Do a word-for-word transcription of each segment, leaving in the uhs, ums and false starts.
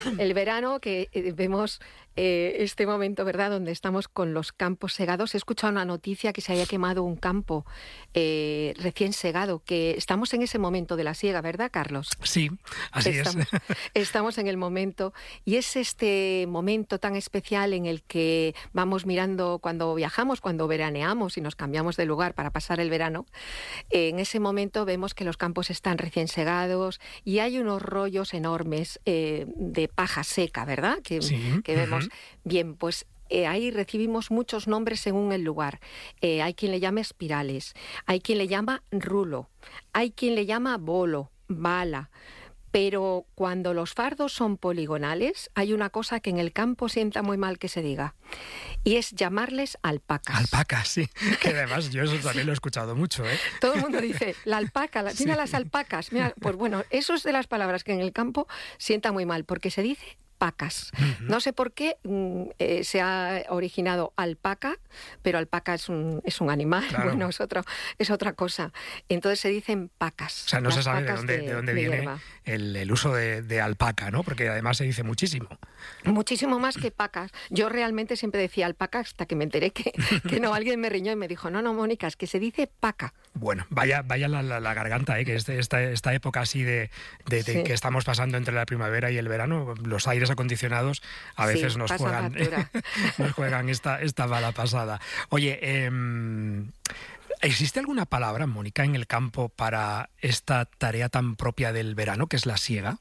El verano, que eh, vemos eh, este momento, ¿verdad?, donde estamos con los campos segados. He escuchado una noticia que se había quemado un campo eh, recién segado, que estamos en ese momento de la siega, ¿verdad, Carlos? Sí, así estamos, es. Estamos en el momento, y es este momento tan especial en el que vamos mirando cuando viajamos, cuando veraneamos y nos cambiamos de lugar para pasar el verano. Eh, en ese momento vemos que los campos están recién segados y hay unos rollos enormes eh, de paja seca, ¿verdad? Que, Sí. que vemos. Uh-huh. Bien, pues eh, ahí recibimos muchos nombres según el lugar. Eh, hay quien le llama espirales, hay quien le llama rulo, hay quien le llama bolo, bala. Pero cuando los fardos son poligonales, hay una cosa que en el campo sienta muy mal que se diga, y es llamarles alpacas. Alpacas, sí. Que además yo eso también lo he escuchado mucho, ¿eh? Todo el mundo dice, la alpaca, la, mira Sí. las alpacas. Mira, pues bueno, eso es de las palabras que en el campo sienta muy mal, porque se dice pacas. Uh-huh. No sé por qué mm, eh, se ha originado alpaca, pero alpaca es un, es un animal, Claro. bueno, es, otro, es otra cosa. Entonces se dicen pacas. O sea, no las se sabe de pacas dónde, de dónde de viene hierba. el, el uso de, de alpaca, ¿no? Porque además se dice muchísimo. Muchísimo más que pacas. Yo realmente siempre decía alpaca hasta que me enteré que, que no, alguien me riñó y me dijo, no, no, Mónica, es que se dice paca. Bueno, vaya, vaya la, la, la garganta, ¿eh? Que este, esta, esta época así de, de, de Sí. que estamos pasando entre la primavera y el verano, los aires acondicionados a Sí, veces nos pasan juegan, factura. nos juegan esta, esta mala pasada. Oye, eh, ¿existe alguna palabra, Mónica, en el campo para esta tarea tan propia del verano, que es la siega?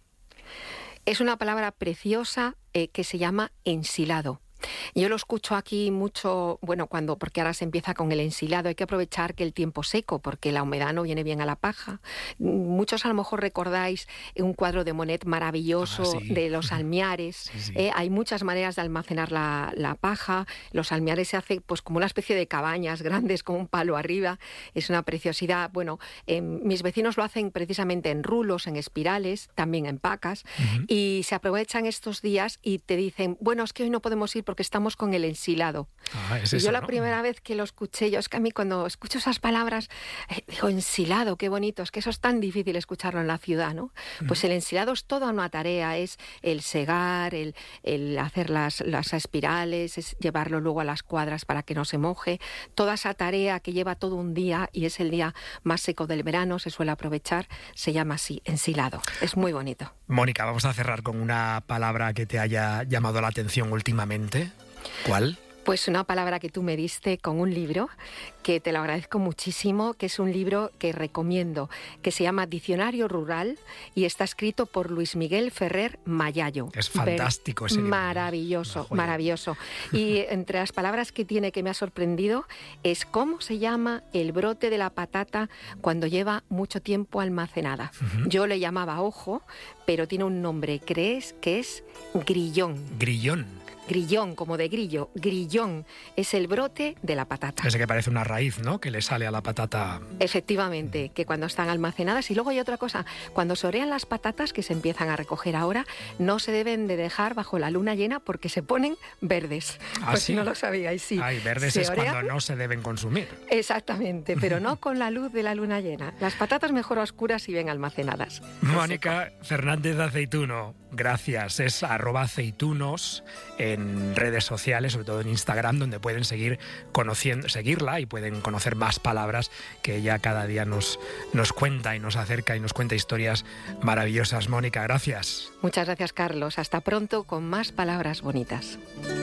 Es una palabra preciosa eh, que se llama ensilado. Yo lo escucho aquí mucho, bueno, cuando porque ahora se empieza con el ensilado, hay que aprovechar que el tiempo seco, porque la humedad no viene bien a la paja. Muchos a lo mejor recordáis un cuadro de Monet maravilloso ah, sí. de los almiares. Sí, sí. Eh, hay muchas maneras de almacenar la, la paja. Los almiares se hace pues como una especie de cabañas grandes con un palo arriba. Es una preciosidad. Bueno, eh, mis vecinos lo hacen precisamente en rulos, en espirales, también en pacas, Uh-huh. y se aprovechan estos días y te dicen, bueno, es que hoy no podemos ir porque estamos con el ensilado. Ah, es Y eso, yo la ¿no? primera vez que lo escuché, yo es que a mí cuando escucho esas palabras, eh, digo, ensilado, qué bonito, es que eso es tan difícil escucharlo en la ciudad, ¿no? Pues el ensilado es toda una tarea, es el segar, el, el hacer las, las espirales, es llevarlo luego a las cuadras para que no se moje, toda esa tarea que lleva todo un día y es el día más seco del verano, se suele aprovechar, se llama así, ensilado. Es muy bonito. Mónica, vamos a cerrar con una palabra que te haya llamado la atención últimamente. ¿Cuál? Pues una palabra que tú me diste con un libro, que te lo agradezco muchísimo, que es un libro que recomiendo, que se llama Diccionario Rural y está escrito por Luis Miguel Ferrer Mayayo. Es fantástico ese libro. Maravilloso, Una joya. maravilloso. Y entre las palabras que tiene que me ha sorprendido es cómo se llama el brote de la patata cuando lleva mucho tiempo almacenada. Uh-huh. Yo le llamaba ojo, pero tiene un nombre, ¿crees que es grillón? Grillón. Grillón, como de grillo. Grillón es el brote de la patata. Ese que parece una raíz, ¿no? Que le sale a la patata. Efectivamente, que cuando están almacenadas. Y luego hay otra cosa, cuando se orean las patatas, que se empiezan a recoger ahora, no se deben de dejar bajo la luna llena porque se ponen verdes. ¿Ah, pues sí? no lo sabíais, sí. Ay, verdes Se es orean, cuando no se deben consumir. exactamente, pero no con la luz de la luna llena. Las patatas mejor a oscuras y bien almacenadas. Mónica Fernández Aceituno, gracias. Es arroba aceitunos en redes sociales, sobre todo en Instagram, donde pueden seguir conociendo, seguirla y pueden conocer más palabras que ella cada día nos, nos cuenta y nos acerca y nos cuenta historias maravillosas. Mónica, gracias. Muchas gracias, Carlos. Hasta pronto con más palabras bonitas.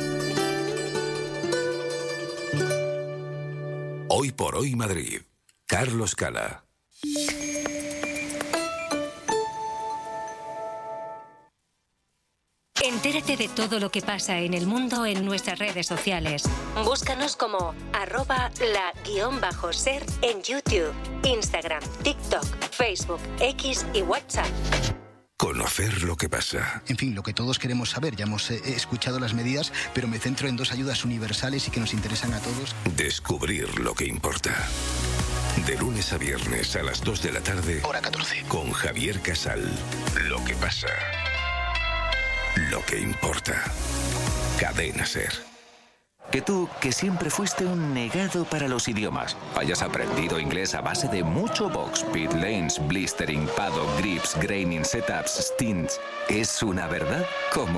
Hoy por hoy Madrid. Carlos Cala. Entérate de todo lo que pasa en el mundo en nuestras redes sociales. Búscanos como arroba la guión bajo ser en YouTube, Instagram, TikTok, Facebook, X y WhatsApp. Conocer lo que pasa. En fin, lo que todos queremos saber. Ya hemos eh, escuchado las medidas, pero me centro en dos ayudas universales y que nos interesan a todos. Descubrir lo que importa. De lunes a viernes a las dos de la tarde. Hora catorce. Con Javier Casal. Lo que pasa. Lo que importa. Cadena Ser. Que tú, que siempre fuiste un negado para los idiomas, hayas aprendido inglés a base de mucho box, pit lanes, blistering, paddock, grips, graining, setups, stints. ¿Es una verdad? ¿Cómo